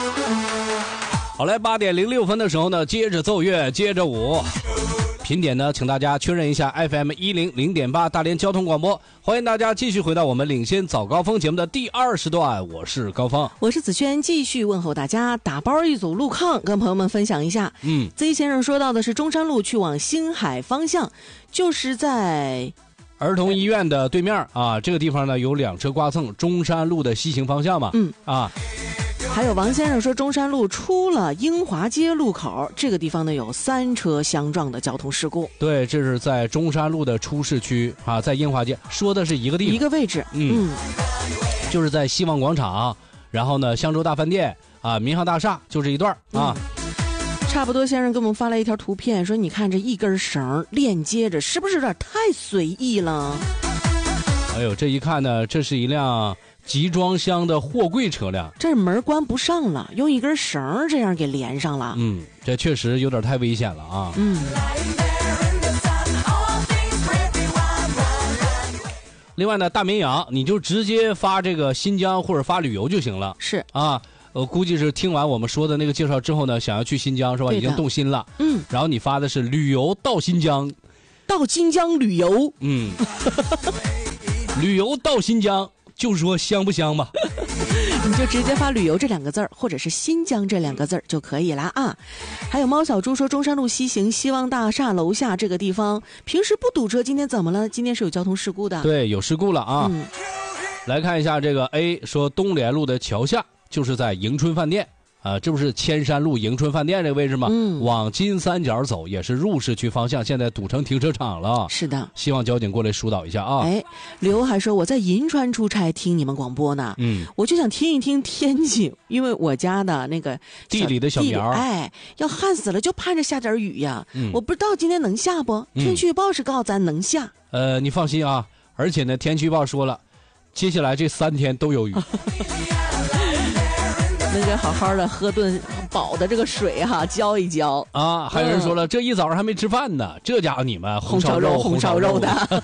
好嘞，8:06的时候呢，接着奏乐，接着舞。频点呢，请大家确认一下 FM100.8 大连交通广播，欢迎大家继续回到我们领先早高峰节目的第2时段，我是高峰， 我是子轩，继续问候大家，打包一组路况，跟朋友们分享一下。Z 先生说到的是中山路去往星海方向，就是在儿童医院的对面啊，这个地方呢有2车刮蹭，中山路的西行方向嘛。 还有王先生说，中山路出了英华街路口，这个地方呢有3车相撞的交通事故。 对，这是在中山路的出市区啊，在英华街，说的是一个地方， 一个位置。 就是在希望广场，然后呢香洲大饭店啊，民航大厦，就这一段啊。 差不多先生给我们发来一条图片，说你看这一根绳链接着，是不是有点太随意了？ 哎呦，这一看呢，这是一辆集装箱的货柜车辆， 这门关不上了，用一根绳这样给连上了。 这确实有点太危险了啊。另外呢，大绵羊你就直接发这个新疆或者发旅游就行了。 是啊，估计是听完我们说的那个介绍之后呢，想要去新疆是吧？已经动心了。然后你发的是旅游到新疆， 到新疆旅游。 旅游到新疆，就说香不香吧？ 你就直接发旅游这2个字儿，或者是新疆这2个字儿就可以了啊。还有猫小猪说，中山路西行希望大厦楼下这个地方平时不堵车，今天怎么了？今天是有交通事故的。 对，有事故了啊。来看一下这个 A 说，东联路的桥下就是在迎春饭店啊，这不是千山路迎春饭店这个位置吗？往金三角走也是入市区方向，现在堵成停车场了。 是的， 希望交警过来疏导一下啊。 刘还说我在银川出差听你们广播呢，我就想听一听天气，因为我家的那个地里的小苗， 要旱死了，就盼着下点雨呀。我不知道今天能下不？天气预报是告诉咱能下。 你放心啊，而且呢，天气预报说了，接下来这3天都有雨。 那个好好的喝顿饱的这个水哈，浇一浇啊。还有人说了，这一早上还没吃饭呢，这家伙你们红烧肉的。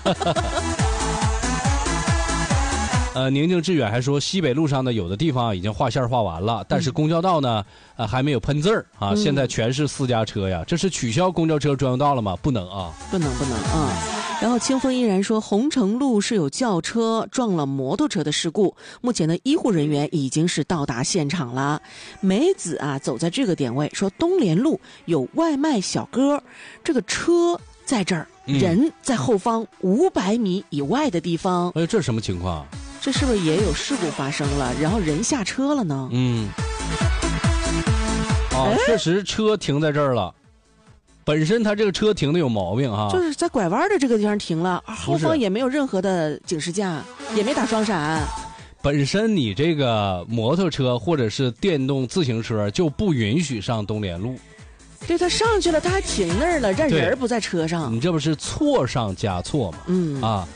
宁静致远还说，西北路上呢有的地方已经画线画完了，但是公交道呢还没有喷字儿啊。现在全是私家车呀，这是取消公交车专用道了吗？不能啊， 不能啊。然后清风依然说，红城路是有轿车撞了摩托车的事故，目前呢医护人员已经是到达现场了。梅子啊走在这个点位，说东联路有外卖小哥，这个车在这儿，人在后方500米以外的地方。 这是什么情况？ 这是不是也有事故发生了，然后人下车了呢？ 确实车停在这儿了，本身他这个车停的有毛病哈， 就是在拐弯的这个地方停了，后方也没有任何的警示架，也没打双闪。 本身你这个摩托车或者是电动自行车就不允许上东联路。 对，他上去了，他还停那儿了，让人不在车上， 你这不是错上加错吗？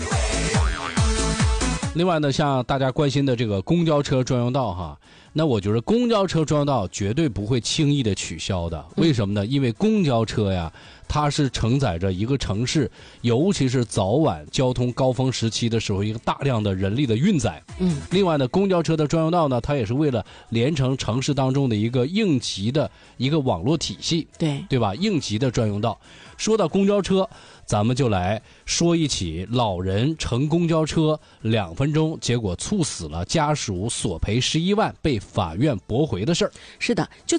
另外呢，像大家关心的这个公交车专用道哈，那我觉得公交车专用道绝对不会轻易的取消的。为什么呢？因为公交车呀，它是承载着一个城市，尤其是早晚交通高峰时期的时候，一个大量的人力的运载。另外呢，公交车的专用道呢，它也是为了连成城市当中的一个应急的一个网络体系，对吧？应急的专用道。说到公交车，咱们就来说一起老人乘公交车2分钟，结果猝死了，家属索赔11万，被法院驳回的事儿。 是的，就